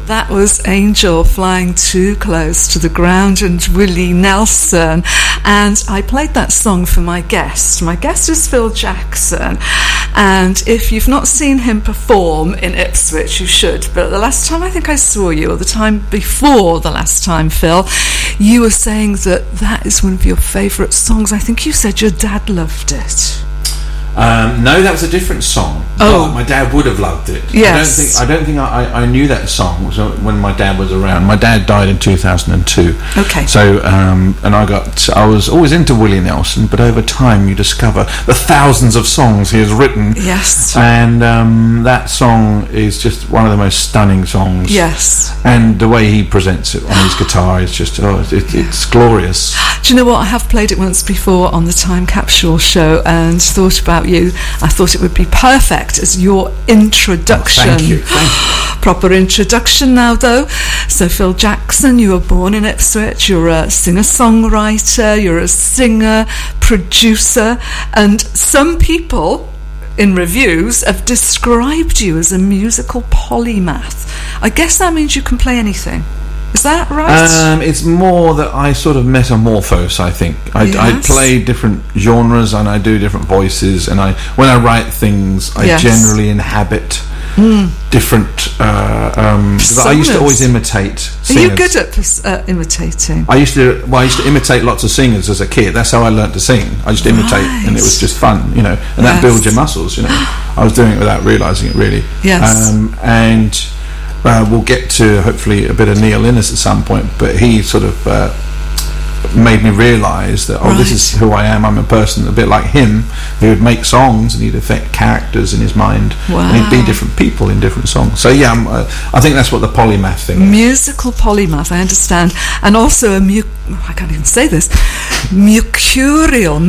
That was Angel Flying Too Close to the Ground and Willie Nelson. And I played that song for my guest. My guest is Phil Jackson. And if you've not seen him perform in Ipswich, you should. But the last time I think I saw you, or the time before the last time, Phil, you were saying that is one of your favourite songs. I think you said your dad loved it. No, that was a different song. Oh, my dad would have loved it. Yes. I don't think I knew that song when my dad was around. My dad died in 2002. Okay. So and I was always into Willie Nelson, but over time you discover the thousands of songs he has written. Yes. And that song is just one of the most stunning songs. Yes. And the way he presents it on his guitar is just it's glorious. Do you know what? I have played it once before on the Time Capsule show and thought about you. I thought it would be perfect as your introduction. Oh, thank you. Proper introduction now, though. So Phil Jackson, you were born in Ipswich. You're a singer-songwriter. You're a singer, producer, and some people in reviews have described you as a musical polymath. I guess that means you can play anything. Is that right? It's more that I sort of metamorphose, I think. I play different genres and I do different voices, and when I write things, I generally inhabit different... because I used to always imitate singers. Are you good at imitating? I used to imitate lots of singers as a kid. That's how I learned to sing. I used to imitate, and it was just fun, and that builds your muscles, I was doing it without realising it, really. Yes. And... we'll get to hopefully a bit of Neil Innes at some point, but he sort of made me realise that this is who I am. I'm a person a bit like him who would make songs and he'd affect characters in his mind. Wow. And he'd be different people in different songs. So yeah, I think that's what the polymath thing is. Musical polymath, I understand. And also I can't even say this. Mercurial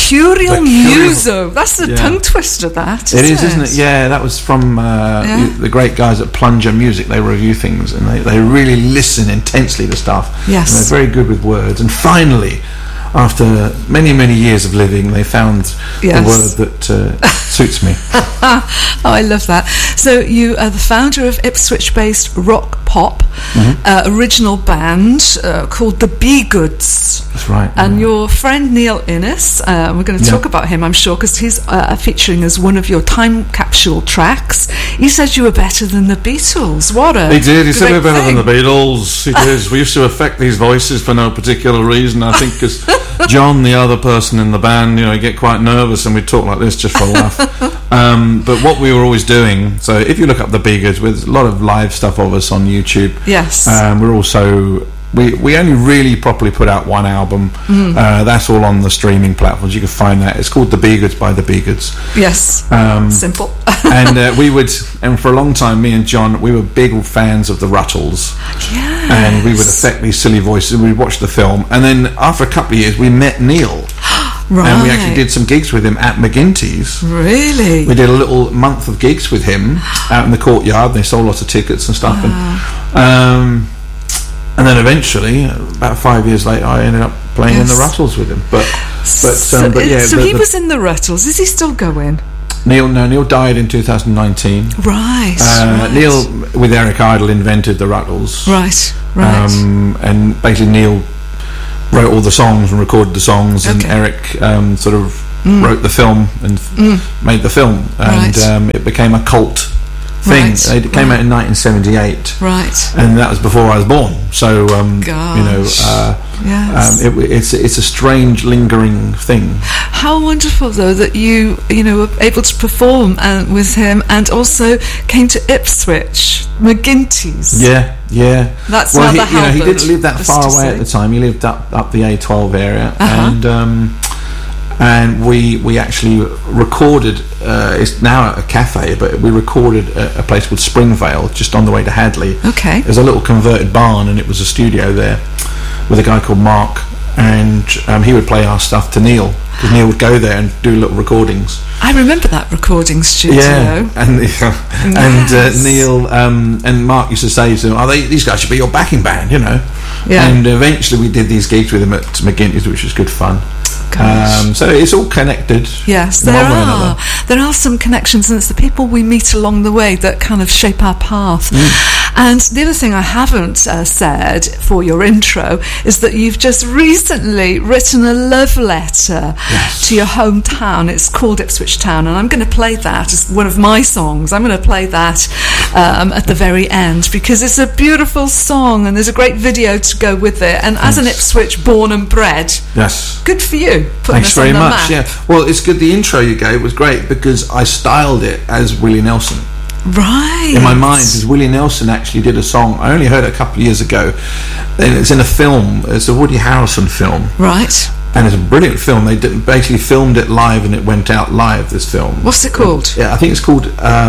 muso. That's the tongue twister, that. It is, isn't it? Yeah, that was from the great guys at Plunger Music. They review things and they really listen intensely to stuff. Yes. And they're very good with words. And finally, after many, many years of living, they found the word that suits me. Oh, I love that. So you are the founder of Ipswich-based rock pop original band called the Be Goods. That's right. And your friend Neil Innes, we're going to talk about him, I'm sure, because he's featuring as one of your Time Capsule tracks. He said you were better than the Beatles. What a He did. He said we were better thing. than the Beatles. He did. We used to affect these voices for no particular reason. I think because John, the other person in the band, he'd get quite nervous and we'd talk like this just for a laugh. But what we were always doing, so if you look up the Be Goods, there's a lot of live stuff of us on YouTube. Yes. We're also... We only really properly put out one album. That's all on the streaming platforms. You can find that. It's called The Be Goods by The Be Goods. Yes. Simple. and for a long time, me and John, we were big fans of the Rutles. Yes. And we would affect these silly voices. We'd watch the film. And then after a couple of years, we met Neil. Right. And we actually did some gigs with him at McGinty's. Really? We did a little month of gigs with him out in the courtyard. They sold lots of tickets and stuff. Wow. And then eventually, about 5 years later, I ended up playing in the Rutles with him. So he was in the Rutles. Is he still going? Neil died in 2019. Right. Neil, with Eric Idle, invented the Rutles. Right. And basically Neil wrote all the songs and recorded the songs, and Eric sort of wrote the film and made the film, and it became a cult thing. It came out in 1978, and that was before I was born. So it's a strange, lingering thing. How wonderful, though, that you were able to perform with him, and also came to Ipswich, McGinty's. Yeah. That's well, rather he didn't live that far away at the time. He lived up the A12 area, and we actually recorded. It's now a cafe, but we recorded a place called Springvale, just on the way to Hadley. Okay. There's a little converted barn, and it was a studio there with a guy called Mark, and he would play our stuff to Neil, because Neil would go there and do little recordings. I remember that recording studio. Yeah, and Neil and Mark used to say to him, these guys should be your backing band, Yeah. And eventually we did these gigs with him at McGinty's, which was good fun. So it's all connected. Yes, there are some connections, and it's the people we meet along the way that kind of shape our path. And the other thing I haven't said for your intro is that you've just recently written a love letter to your hometown. It's called Ipswich Town, and I'm going to play that as one of my songs. I'm going to play that at the very end, because it's a beautiful song and there's a great video to go with it. And as an Ipswich born and bred, good for you. Thanks very much. Yeah, well, it's good. The intro you gave was great because I styled it as Willie Nelson. Right. In my mind, because Willie Nelson actually did a song. I only heard it a couple of years ago. And it's in a film. It's a Woody Harrelson film. Right. And it's a brilliant film. They basically filmed it live, and it went out live. This film. What's it called? I think it's called.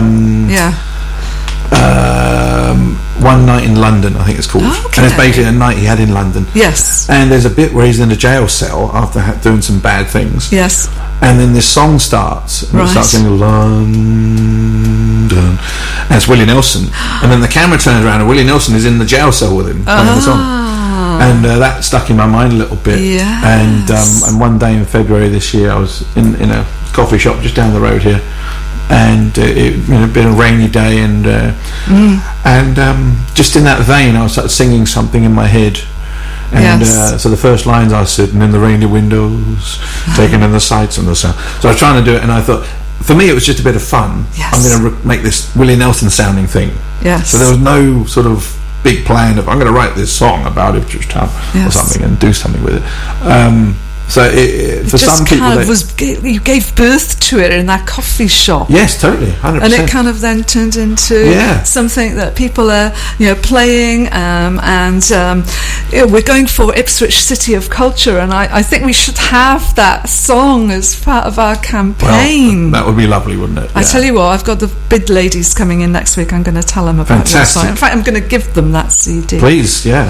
One Night in London, I think it's called. Okay. And it's basically a night he had in London. Yes. And there's a bit where he's in a jail cell after doing some bad things. Yes. And then this song starts. And it starts in London. And it's Willie Nelson. And then the camera turns around and Willie Nelson is in the jail cell with him playing the song. And that stuck in my mind a little bit. Yes. And one day in February this year, I was in a coffee shop just down the road here. And it had been a rainy day, and just in that vein, I started singing something in my head, and so the first lines are sitting in the rainy windows, taking in the sights and the sound. So I was trying to do it, and I thought, for me, it was just a bit of fun. Yes. I'm going to make this Willie Nelson sounding thing. Yes. So there was no sort of big plan of I'm going to write this song about Ipswich Town or something and do something with it. So for some people, you gave birth to it in that coffee shop. Yes, totally, 100%. And it kind of then turned into something that people are, playing. We're going for Ipswich City of Culture, and I think we should have that song as part of our campaign. Well, that would be lovely, wouldn't it? I tell you what, I've got the bid ladies coming in next week. I'm going to tell them about your song. In fact, I'm going to give them that CD. Please do.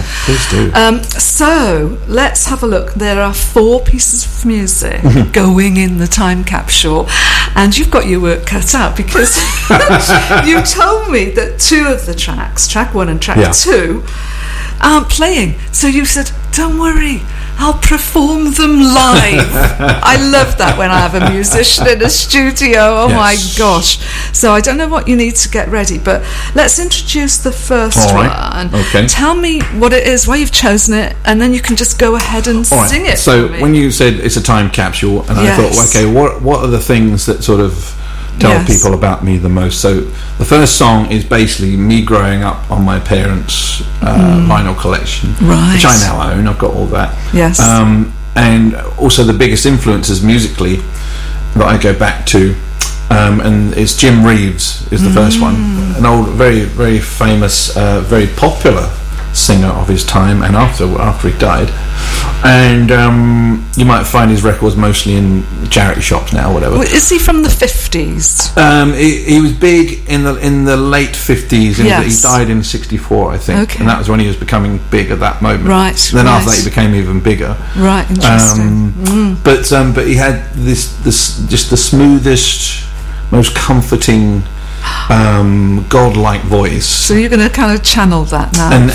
So let's have a look. There are 4 pieces of music going in the time capsule, and you've got your work cut out because you told me that 2 of the tracks, track 1 and track 2, aren't playing. So you said, don't worry, I'll perform them live. I love that when I have a musician in a studio. Oh my gosh. So I don't know what you need to get ready, but let's introduce the first one. Okay. Tell me what it is, why you've chosen it, and then you can just go ahead and sing it. So when you said it's a time capsule, and I thought, okay, what are the things that sort of tell people about me the most? So the first song is basically me growing up on my parents' vinyl collection, which I now own. I've got all that. Yes. And also the biggest influences musically that I go back to, and it's Jim Reeves is the first one, an old, very, very famous, very popular singer of his time, and after he died. And you might find his records mostly in charity shops now, or whatever. Is he from the 50s? He was big in the late 50s. He died in 64, I think, and that was when he was becoming big at that moment. Right. Then after that, he became even bigger. Right. Interesting. But he had this just the smoothest, most comforting, godlike voice. So you're going to kind of channel that now, and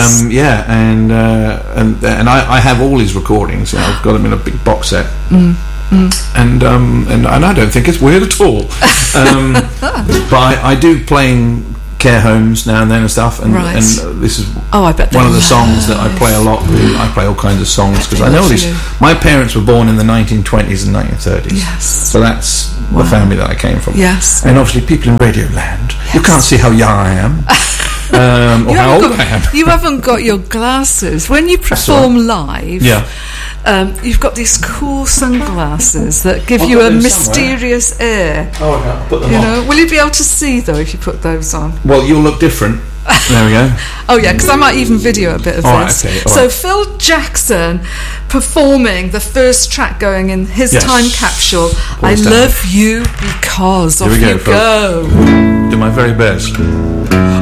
I have all his recordings. I've got them in a big box set, and I don't think it's weird at all. But I do play in care homes now and then and stuff, and this is I bet one of the songs that I play a lot. I play all kinds of songs because I know these. My parents were born in the 1920s and 1930s. Yes. So that's the family that I came from. Yes. And obviously people in Radioland, you can't see how young I am. Or how old I am. You haven't got your glasses. When you perform live, you've got these cool sunglasses that give you a mysterious air. Oh, okay. I'll put them on. Will you be able to see, though, if you put those on? Well, you'll look different. There we go. Oh, yeah, because I might even video a bit of this. Okay, so Phil Jackson performing the first track going in his time capsule, I Love You Because. Off you go. Do my very best.